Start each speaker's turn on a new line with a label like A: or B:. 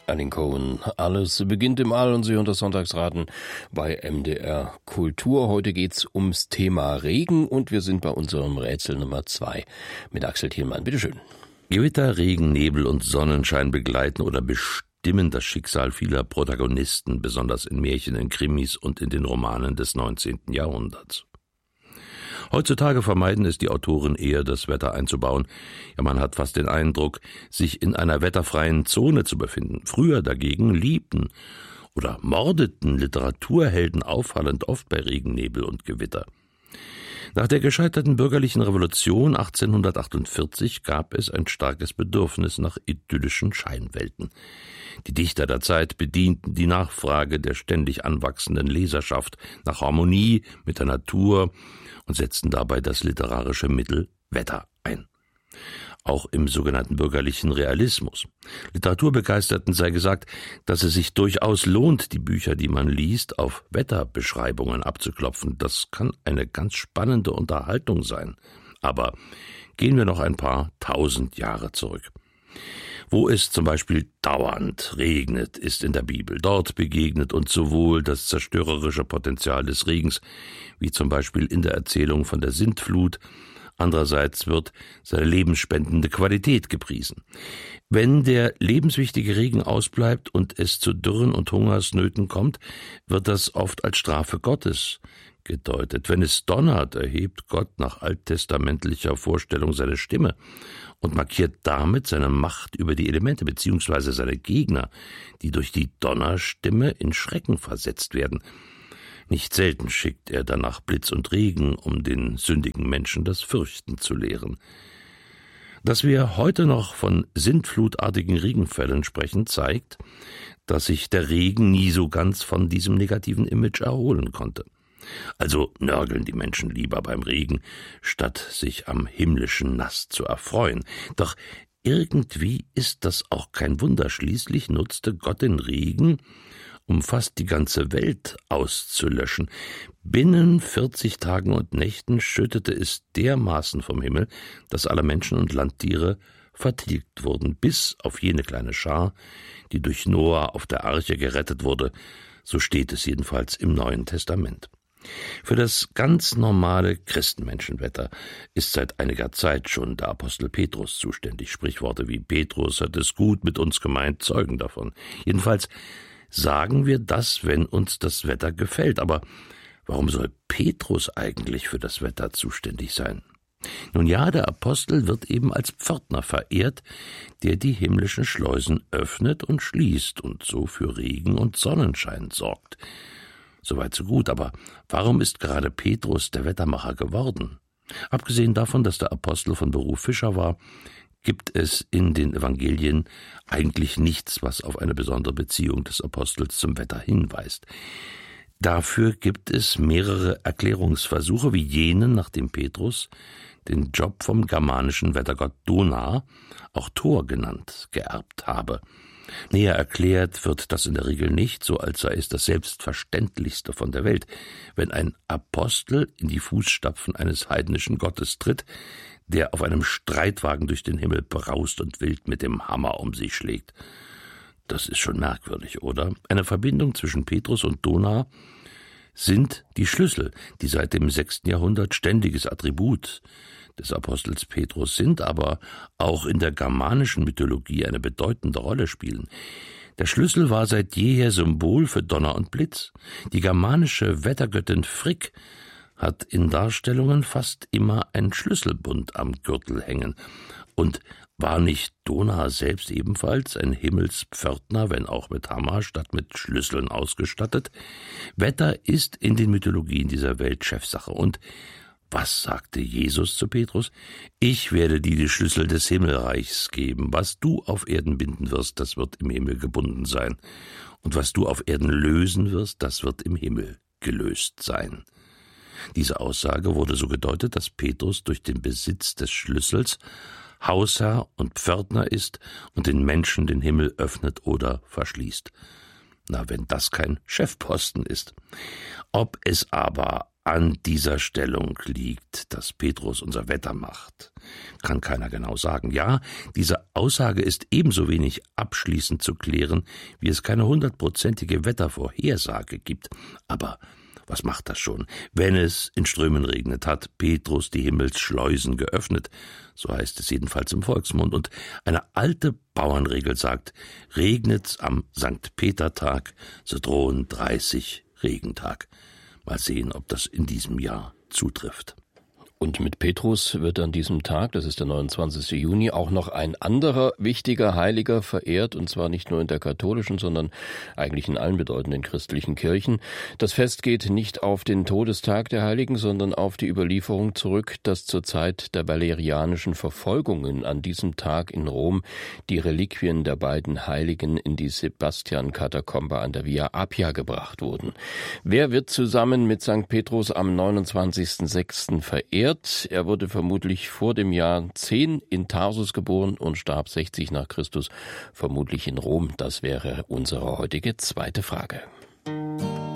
A: Alan Cohen. Alles beginnt im All und Sie hören das Sonntagsraten bei MDR Kultur. Heute geht's ums Thema Regen und wir sind bei unserem Rätsel Nummer 2 mit Axel Thielmann. Bitteschön.
B: Gewitter, Regen, Nebel und Sonnenschein begleiten oder bestimmen das Schicksal vieler Protagonisten, besonders in Märchen, in Krimis und in den Romanen des 19. Jahrhunderts. Heutzutage vermeiden es die Autoren eher, das Wetter einzubauen. Ja, man hat fast den Eindruck, sich in einer wetterfreien Zone zu befinden. Früher dagegen liebten oder mordeten Literaturhelden auffallend oft bei Regen, Nebel und Gewitter. Nach der gescheiterten bürgerlichen Revolution 1848 gab es ein starkes Bedürfnis nach idyllischen Scheinwelten. Die Dichter der Zeit bedienten die Nachfrage der ständig anwachsenden Leserschaft nach Harmonie mit der Natur und setzten dabei das literarische Mittel Wetter ein. Auch im sogenannten bürgerlichen Realismus. Literaturbegeisterten sei gesagt, dass es sich durchaus lohnt, die Bücher, die man liest, auf Wetterbeschreibungen abzuklopfen. Das kann eine ganz spannende Unterhaltung sein. Aber gehen wir noch ein paar 1000 Jahre zurück. Wo es zum Beispiel dauernd regnet, ist in der Bibel. Dort begegnet uns sowohl das zerstörerische Potenzial des Regens, wie zum Beispiel in der Erzählung von der Sintflut. Andererseits wird seine lebensspendende Qualität gepriesen. Wenn der lebenswichtige Regen ausbleibt und es zu Dürren und Hungersnöten kommt, wird das oft als Strafe Gottes gedeutet. Wenn es donnert, erhebt Gott nach alttestamentlicher Vorstellung seine Stimme und markiert damit seine Macht über die Elemente bzw. seine Gegner, die durch die Donnerstimme in Schrecken versetzt werden. Nicht selten schickt er danach Blitz und Regen, um den sündigen Menschen das Fürchten zu lehren. Dass wir heute noch von sintflutartigen Regenfällen sprechen, zeigt, dass sich der Regen nie so ganz von diesem negativen Image erholen konnte. Also nörgeln die Menschen lieber beim Regen, statt sich am himmlischen Nass zu erfreuen. Doch irgendwie ist das auch kein Wunder. Schließlich nutzte Gott den Regen, um fast die ganze Welt auszulöschen. Binnen 40 Tagen und Nächten schüttete es dermaßen vom Himmel, dass alle Menschen und Landtiere vertilgt wurden, bis auf jene kleine Schar, die durch Noah auf der Arche gerettet wurde. So steht es jedenfalls im Neuen Testament. Für das ganz normale Christenmenschenwetter ist seit einiger Zeit schon der Apostel Petrus zuständig. Sprichworte wie Petrus hat es gut mit uns gemeint zeugen davon. Jedenfalls sagen wir das, wenn uns das Wetter gefällt. Aber warum soll Petrus eigentlich für das Wetter zuständig sein? Nun ja, der Apostel wird eben als Pförtner verehrt, der die himmlischen Schleusen öffnet und schließt und so für Regen und Sonnenschein sorgt. Soweit so gut, aber warum ist gerade Petrus der Wettermacher geworden? Abgesehen davon, dass der Apostel von Beruf Fischer war, gibt es in den Evangelien eigentlich nichts, was auf eine besondere Beziehung des Apostels zum Wetter hinweist. Dafür gibt es mehrere Erklärungsversuche, wie jenen, nachdem Petrus den Job vom germanischen Wettergott Donar, auch Thor genannt, geerbt habe. Näher erklärt wird das in der Regel nicht, so als sei es das Selbstverständlichste von der Welt, wenn ein Apostel in die Fußstapfen eines heidnischen Gottes tritt, der auf einem Streitwagen durch den Himmel braust und wild mit dem Hammer um sich schlägt. Das ist schon merkwürdig, oder? Eine Verbindung zwischen Petrus und Donar sind die Schlüssel, die seit dem 6. Jahrhundert ständiges Attribut des Apostels Petrus sind, aber auch in der germanischen Mythologie eine bedeutende Rolle spielen. Der Schlüssel war seit jeher Symbol für Donner und Blitz. Die germanische Wettergöttin Frigg hat in Darstellungen fast immer einen Schlüsselbund am Gürtel hängen. Und war nicht Donar selbst ebenfalls ein Himmelspförtner, wenn auch mit Hammer statt mit Schlüsseln ausgestattet? Wetter ist in den Mythologien dieser Welt Chefsache. Und was sagte Jesus zu Petrus? Ich werde dir die Schlüssel des Himmelreichs geben. Was du auf Erden binden wirst, das wird im Himmel gebunden sein. Und was du auf Erden lösen wirst, das wird im Himmel gelöst sein. Diese Aussage wurde so gedeutet, dass Petrus durch den Besitz des Schlüssels Hausherr und Pförtner ist und den Menschen den Himmel öffnet oder verschließt. Na, wenn das kein Chefposten ist. Ob es aber an dieser Stellung liegt, dass Petrus unser Wetter macht, kann keiner genau sagen. Ja, diese Aussage ist ebenso wenig abschließend zu klären, wie es keine 100%ige Wettervorhersage gibt. Aber was macht das schon? Wenn es in Strömen regnet, hat Petrus die Himmelsschleusen geöffnet. So heißt es jedenfalls im Volksmund. Und eine alte Bauernregel sagt, regnet's am Sankt Petertag, so drohen 30 Regentag. Mal sehen, ob das in diesem Jahr zutrifft.
A: Und mit Petrus wird an diesem Tag, das ist der 29. Juni, auch noch ein anderer wichtiger Heiliger verehrt, und zwar nicht nur in der katholischen, sondern eigentlich in allen bedeutenden christlichen Kirchen. Das Fest geht nicht auf den Todestag der Heiligen, sondern auf die Überlieferung zurück, dass zur Zeit der valerianischen Verfolgungen an diesem Tag in Rom die Reliquien der beiden Heiligen in die Sebastian-Katakombe an der Via Appia gebracht wurden. Wer wird zusammen mit St. Petrus am 29.06. verehrt? Er wurde vermutlich vor dem Jahr 10 in Tarsus geboren und starb 60 nach Christus, vermutlich in Rom. Das wäre unsere heutige zweite Frage.